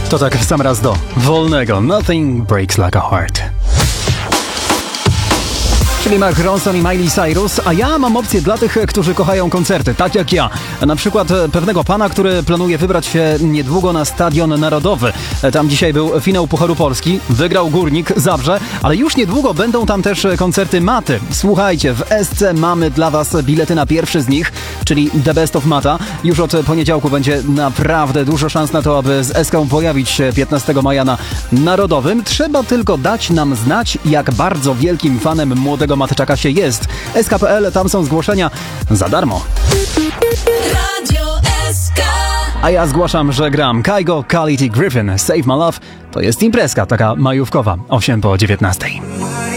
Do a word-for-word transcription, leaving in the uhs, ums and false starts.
To tak w sam raz do wolnego. Nothing breaks like a heart. Czyli Mark Ronson i Miley Cyrus, a ja mam opcję dla tych, którzy kochają koncerty, tak jak ja. Na przykład pewnego pana, który planuje wybrać się niedługo na Stadion Narodowy. Tam dzisiaj był finał Pucharu Polski, wygrał Górnik Zabrze, ale już niedługo będą tam też koncerty Maty. Słuchajcie, w S C mamy dla was bilety na pierwszy z nich, czyli The Best of Mata. Już od poniedziałku będzie naprawdę dużo szans na to, aby z Eską pojawić się piętnastego maja na Narodowym. Trzeba tylko dać nam znać, jak bardzo wielkim fanem młodego Mateczaka się jest. S K kropka P L, tam są zgłoszenia za darmo. Radio S K. A ja zgłaszam, że gram Kygo, Khalid i Griffin, Save My Love. To jest imprezka taka majówkowa, osiem po dziewiętnastej.